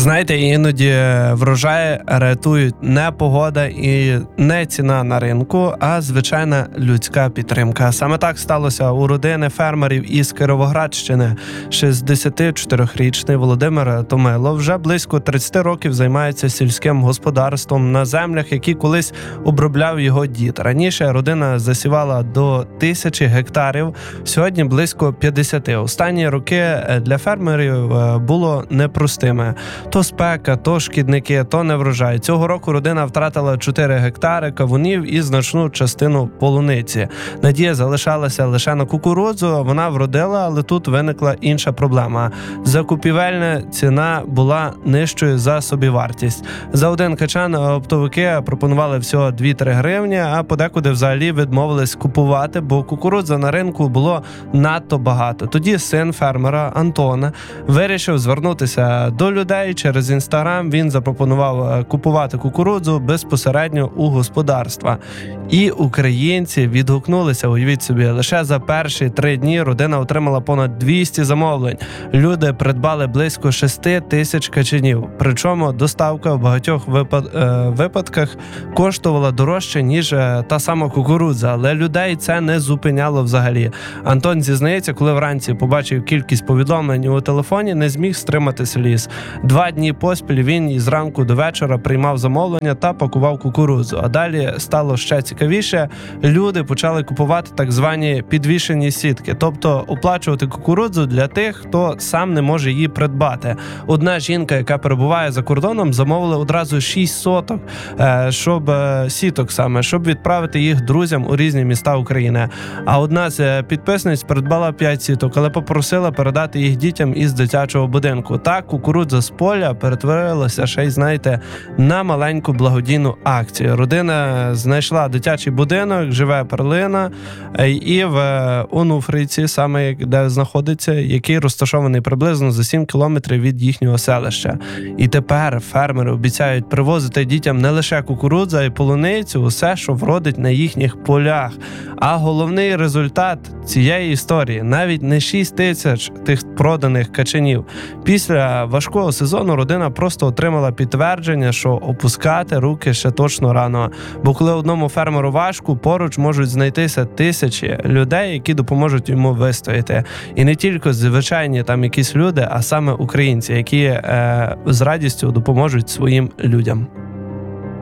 Знаєте, іноді врожаї рятують не погода і не ціна на ринку, а звичайна людська підтримка. Саме так сталося у родини фермерів із Кіровоградщини. 64-річний Володимир Томило вже близько 30 років займається сільським господарством на землях, які колись обробляв його дід. Раніше родина засівала до 1000 гектарів, сьогодні близько 50. Останні роки для фермерів було непростими. То спека, то шкідники, то неврожай. Цього року родина втратила 4 гектари кавунів і значну частину полуниці. Надія залишалася лише на кукурудзу, вона вродила, але тут виникла інша проблема. Закупівельна ціна була нижчою за собівартість. За один качан оптовики пропонували всього 2-3 гривні, а подекуди взагалі відмовились купувати, бо кукурудза на ринку було надто багато. Тоді син фермера Антон вирішив звернутися до людей. Через Інстаграм він запропонував купувати кукурудзу безпосередньо у господарства. І українці відгукнулися, уявіть собі, лише за перші 3 дні родина отримала понад 200 замовлень. Люди придбали близько 6000 качанів. Причому доставка в багатьох випадках коштувала дорожче, ніж та сама кукурудза, але людей це не зупиняло взагалі. Антон зізнається, коли вранці побачив кількість повідомлень у телефоні, не зміг стримати сліз. 2 дні поспіль він із ранку до вечора приймав замовлення та пакував кукурудзу. А далі стало ще цікавіше. Люди почали купувати так звані підвішені сітки, тобто оплачувати кукурудзу для тих, хто сам не може її придбати. Одна жінка, яка перебуває за кордоном, замовила одразу 6 соток, щоб відправити їх друзям у різні міста України. А одна з підписниць придбала 5 сіток, але попросила передати їх дітям із дитячого будинку. Так кукурудза з поля перетворилася ще й, на маленьку благодійну акцію. Родина знайшла дитячий будинок, живе перлина, і в Онуфрійці, саме де знаходиться, який розташований приблизно за 7 кілометрів від їхнього селища. І тепер фермери обіцяють привозити дітям не лише кукурудзу, а й полуницю, усе, що вродить на їхніх полях. А головний результат цієї історії – навіть не 6000 тих проданих качанів. Після важкого сезону родина просто отримала підтвердження, що опускати руки ще точно рано. Бо коли одному фермеру важко, поруч можуть знайтися тисячі людей, які допоможуть йому вистояти. І не тільки звичайні там якісь люди, а саме українці, які з радістю допоможуть своїм людям.